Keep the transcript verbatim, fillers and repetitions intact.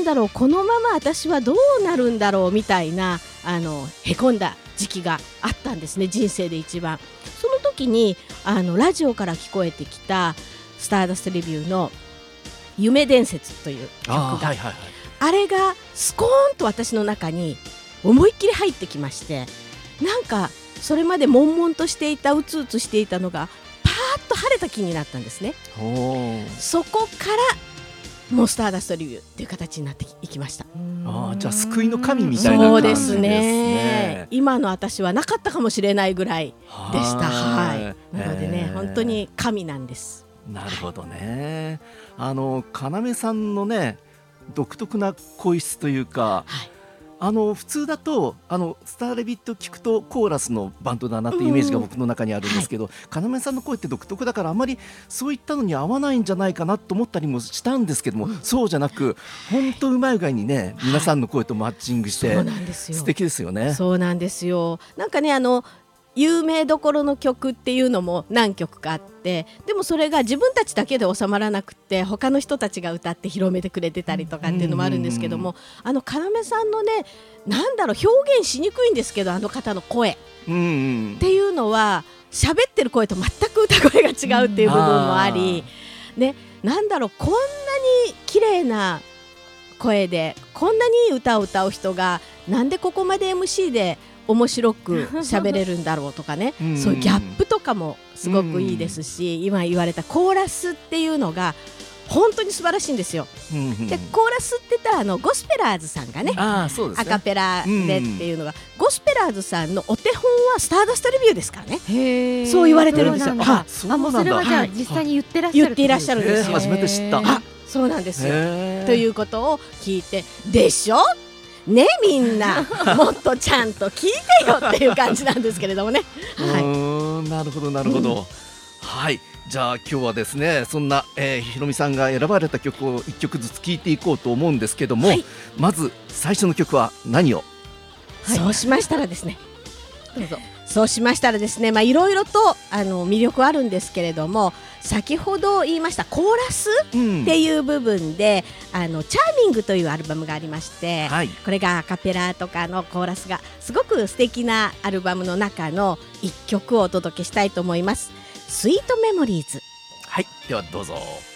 なんだろう、このまま私はどうなるんだろうみたいな、あのへこんだ時期があったんですね、人生で一番。その時にあのラジオから聞こえてきたスターダストレビューの夢伝説という曲が あ,、はいはいはい、あれがスコーンと私の中に思いっきり入ってきまして、なんかそれまで悶々としていた、うつうつしていたのがパーッと晴れた気になったんですね。そこからもうスターダストレビューっていう形になっていきました。 あ、じゃあ救いの神みたいな感じですね。 そうですね、今の私はなかったかもしれないぐらいでした。はい、なのでね、本当に神なんです。 なるほどね。あの要さんのね、独特な声質というか、はい、あの普通だとあのスターレビット聞くとコーラスのバンドだなっていうイメージが僕の中にあるんですけど、はい、要さんの声って独特だからあまりそういったのに合わないんじゃないかなと思ったりもしたんですけども、うん、そうじゃなく本当うまい具合にね、皆さんの声とマッチングして、はい、素敵ですよね。 そうなんですよ。なんかね、あの有名どころの曲っていうのも何曲かあって、でもそれが自分たちだけで収まらなくて他の人たちが歌って広めてくれてたりとかっていうのもあるんですけども、あの要さんのね、なんだろう、表現しにくいんですけど、あの方の声っていうのは喋ってる声と全く歌声が違うっていう部分もあり、ね、なんだろう、こんなに綺麗な声でこんなにいい歌を歌う人がなんでここまで エムシー で面白く喋れるんだろうとかねそういうギャップとかもすごくいいですし、今言われたコーラスっていうのが本当に素晴らしいんですよ。でコーラスって言ったらあのゴスペラーズさんがね、あそうですね、アカペラでっていうのが、ゴスペラーズさんのお手本はスターダストレビューですからね。へそう言われてるんですよ。 あ、あ、もうそれはじゃあ実際に言ってらっしゃる、 言っていらっしゃるんですよ。 初めて知った。 あ、そうなんですよ。ということを聞いて、でしょね、みんなもっとちゃんと聞いてよっていう感じなんですけれどもね。はい、うーん、なるほどなるほど、うん、はい。じゃあ今日はですね、そんな、えー、ひろみさんが選ばれた曲をいっきょくずつ聴いていこうと思うんですけども、はい、まず最初の曲は何を？ はい、そうしましたらですね、どうぞ。そうしましたらですね、まあいろいろとあの魅力あるんですけれども、先ほど言いましたコーラスっていう部分で、うん、あのチャーミングというアルバムがありまして、はい、これがアカペラとかのコーラスがすごく素敵なアルバムの中のいっきょくをお届けしたいと思います。スイートメモリーズ。 はい、ではどうぞ。